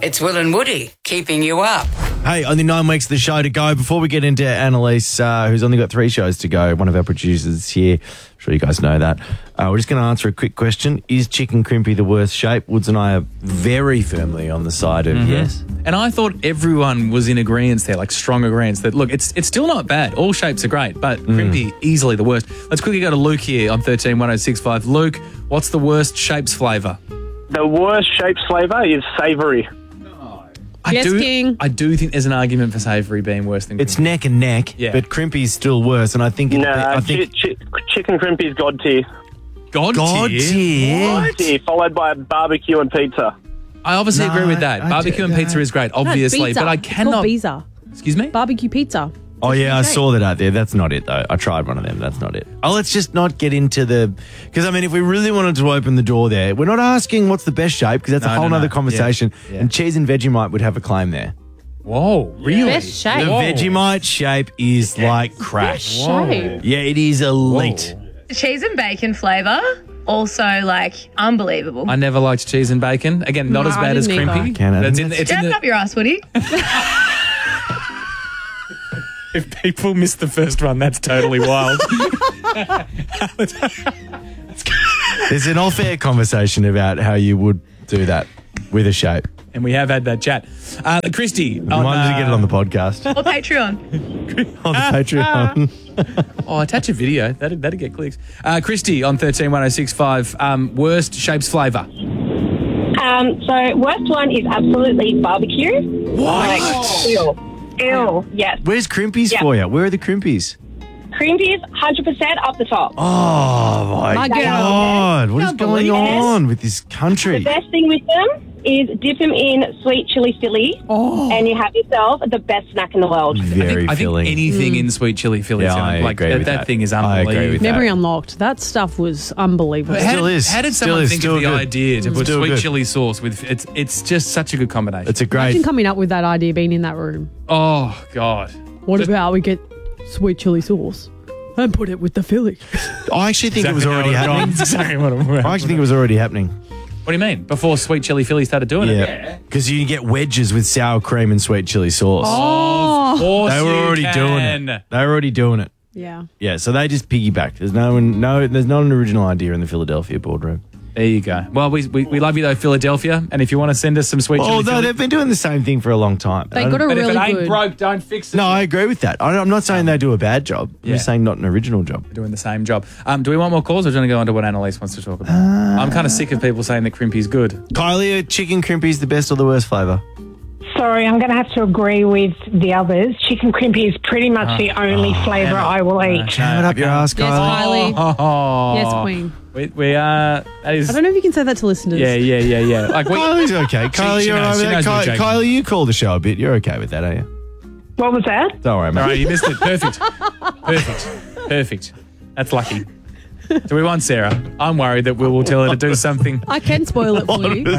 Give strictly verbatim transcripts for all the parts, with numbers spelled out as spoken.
It's Will and Woody keeping you up. Hey, only nine weeks of the show to go. Before we get into Annalise, uh, who's only got three shows to go, one of our producers here. I'm sure you guys know that. Uh, we're just going to answer a quick question. Is Chicken Crimpy the worst shape? Woods and I are very firmly on the side of mm-hmm. yes. And I thought everyone was in agreement there, like strong agreement that, look, it's it's still not bad. All shapes are great, but mm. Crimpy, easily the worst. Let's quickly go to Luke here on thirteen one oh six five. Luke, what's the worst shapes flavour? The worst shapes flavour is savoury. I yes, do, King. I do think there's an argument for savoury being worse than crimpy. It's neck and neck, yeah. but crimpy's still worse, and I think... It, no, I think chi- chi- chicken crimpy's god tier. God, God tier? tier? God tier, followed by barbecue and pizza. I obviously No, agree with that. I Barbecue do- and pizza is great, obviously, pizza. but I It's cannot... called pizza. Excuse me? Barbecue pizza. Oh, yeah, I saw that out there. That's not it, though. I tried one of them. That's not it. Oh, let's just not get into the... Because, I mean, if we really wanted to open the door there, we're not asking what's the best shape, because that's No, a whole no, other no. conversation. Yeah, yeah. And cheese and Vegemite would have a claim there. Whoa, really? Best shape. The Whoa. Vegemite shape is like crack. Best shape. Yeah, it is elite. Whoa. The cheese and bacon flavour, also, like, unbelievable. I never liked cheese and bacon. Again, not No, as I bad as didn't either. crimpy. Can I? It's in, it's in Jam the, up your ass, Woody. if people miss the first one, that's totally wild. There's an off-air conversation about how you would do that with a shape. And we have had that chat. Uh, Christy. You might as well get it on the podcast. Or Patreon. on the Patreon. Oh, attach a video. That'd, that'd get clicks. Uh, Christy on thirteen one oh six five. Um, worst shapes flavour. Um, so worst one is absolutely barbecue. What? Like, ew. Ew. Yes. Where's Crimpies Yeah. for you? Where are the Crimpies? Crimpy's one hundred percent up the top. Oh, my, My girl. God. What is Can't going believe it. on with this country? The best thing with them is dip them in sweet chili Philly, Oh. and you have yourself the best snack in the world. Very I think filling. anything in sweet chili Philly. Yeah, I like, agree that, with that that. thing is I agree unbelievable. with that. Memory unlocked. That stuff was unbelievable. How Still did, is. How did Still someone is. think Still of the good. idea to put Still sweet good. chili sauce with it's it's just such a good combination. It's a great... Imagine coming up with that idea being in that room. oh God. What Just- about we get sweet chili sauce and put it with the Philly? I actually think it was already happening. Exactly what I'm I actually think it was already happening. What do you mean? Before sweet chili Philly started doing it? Yeah. Because you can get wedges with sour cream and sweet chili sauce. Oh, of course They were you already can. doing it. They were already doing it. Yeah. Yeah, so they just piggybacked. There's no one, no, there's not an original idea in the Philadelphia boardroom. There you go. Well, we, we we love you though, Philadelphia. And if you want to send us some sweet chili Although Philly, they've been doing the same thing for a long time. They I got don't- a but if really it ain't good. broke, don't fix it. No, I agree with that. I, I'm not saying they do a bad job. I'm Yeah. just saying not an original job. We're doing the same job. Um, do we want more calls, or do you want to go on to what Annalise wants to talk about? I'm kind of sick of people saying that crimpy's good. Kylie, are chicken crimpy's the best or the worst flavour? Sorry, I'm going to have to agree with the others. Chicken crimpy is pretty much the only flavour I will eat. Jam it up your ass, Yes, Kylie. Kylie. Oh, Yes, Queen. We, we are. That is. I don't know if you can say that to listeners. Yeah, yeah, yeah, yeah. Like we, Kylie's okay. Kylie, she you're knows- all right she with knows that? we're Ky- joking. Kylie, you call the show a bit. You're okay with that, are you? What was that? Don't worry, all mate. right, you missed it. Perfect. Perfect. Perfect. That's lucky. Do we want Sarah? I'm worried that we will tell her to do something. I can spoil it for you.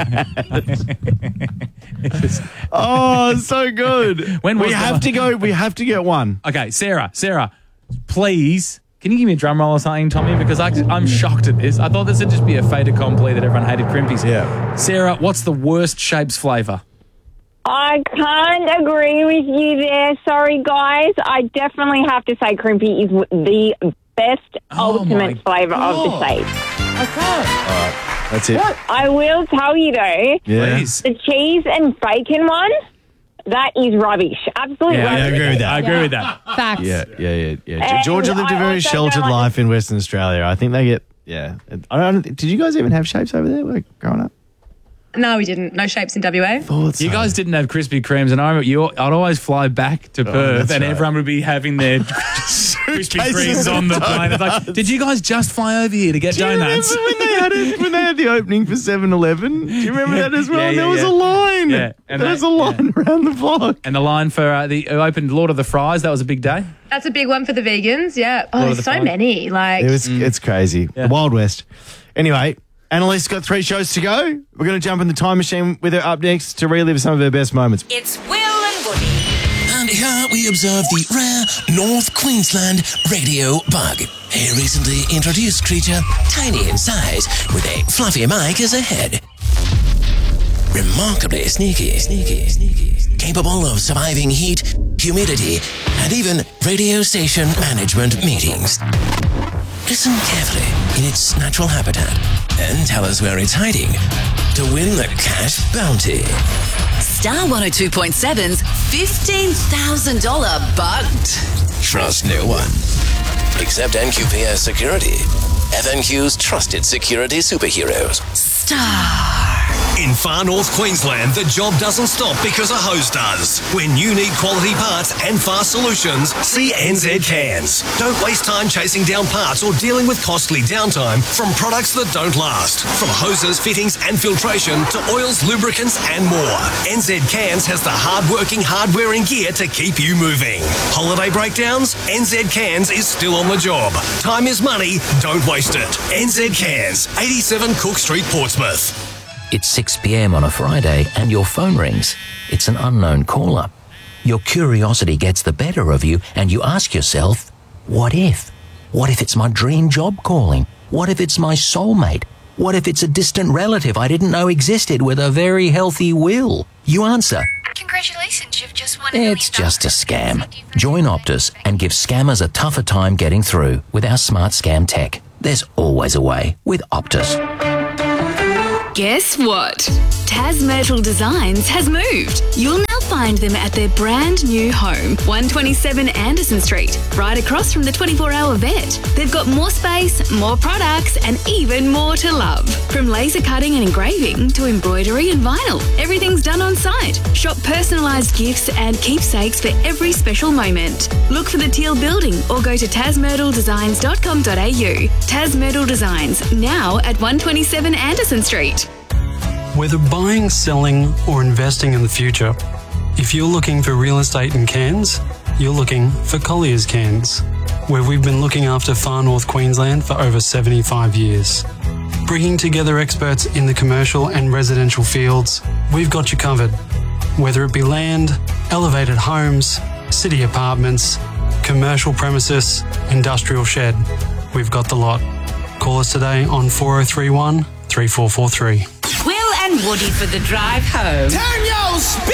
Oh, so good. When was we the- have to go. We have to get one. Okay, Sarah, Sarah, please, can you give me a drum roll or something, Tommy? Because I, I'm shocked at this. I thought this would just be a fait accompli that everyone hated crimpies. Yeah. Sarah, what's the worst shapes flavour? I can't agree with you there. Sorry, guys. I definitely have to say crimpy is w- the best Oh ultimate my flavour of the God. shape. I can't. That's it. I will tell you, though, Yeah. Please. the cheese and bacon one, that is rubbish. Absolute Yeah, I rubbish. agree with that. I agree with that. Facts. Yeah, yeah, yeah, yeah. And Georgia lived a I very also sheltered don't life in Western Australia. I think they get, yeah. I don't. Did you guys even have shapes over there, like growing up? No, we didn't. No shapes in W A. Thought You so. guys didn't have Krispy Kremes, and I remember you. I'd always fly back to Perth, Oh, that's and right. everyone would be having their Krispy Suitcases Kremes on the with plane. It's like, did you guys just fly over here to get Do you donuts? remember when they had it, when they had the opening for seven eleven? Do you remember that as well? Yeah, yeah, there was yeah. a line. Yeah, and there that- was a line around the block. And the line for uh, the who opened Lord of the Fries, that was a big day. That's a big one for the vegans. Yeah. Oh, Lord of there's the so Flies. many. Like, It was. It's crazy. Yeah. The Wild West. Anyway, Annalise got three shows to go. We're going to jump in the time machine with her up next to relive some of her best moments. It's Will and Woody. And here we observe the rare North Queensland radio bug. A recently introduced creature, tiny in size, with a fluffy mic as a head. remarkably sneaky, sneaky, sneaky, capable of surviving heat, humidity, and even radio station management meetings. Listen carefully in its natural habitat and tell us where it's hiding to win the cash bounty. Star one oh two point seven's fifteen thousand dollars bugged. Trust no one. Except N Q P S Security. F N Q's trusted security superheroes. Star. In far north Queensland, the job doesn't stop because a hose does. When you need quality parts and fast solutions, see N Z Cans. Don't waste time chasing down parts or dealing with costly downtime from products that don't last. From hoses, fittings and filtration to oils, lubricants and more. N Z Cans has the hard-working hardware and gear to keep you moving. Holiday breakdowns? N Z Cans is still on the job. Time is money, don't waste it. N Z Cans, eighty-seven Cook Street, Portsmouth. It's six p.m. on a Friday and your phone rings. It's an unknown caller. Your curiosity gets the better of you and you ask yourself, what if? What if it's my dream job calling? What if it's my soulmate? What if it's a distant relative I didn't know existed with a very healthy will? You answer, congratulations, you've just won. it's just a scam. Join Optus and give scammers a tougher time getting through with our smart scam tech. There's always a way with Optus. Guess what? Tas Myrtle Designs has moved. You'll now find them at their brand new home, one twenty-seven Anderson Street, right across from the twenty-four hour vet. They've got more space, more products, and even more to love. From laser cutting and engraving to embroidery and vinyl, everything's done on site. Shop personalised gifts and keepsakes for every special moment. Look for the Teal Building or go to tas myrtle designs dot com dot a u. Tas Myrtle Designs, now at one twenty-seven Anderson Street. Whether buying, selling, or investing in the future, if you're looking for real estate in Cairns, you're looking for Collier's Cairns, where we've been looking after far north Queensland for over seventy-five years. Bringing together experts in the commercial and residential fields, we've got you covered. Whether it be land, elevated homes, city apartments, commercial premises, industrial shed, we've got the lot. Call us today on four oh three one, three four four three. Will and Woody for the drive home. Turn your speed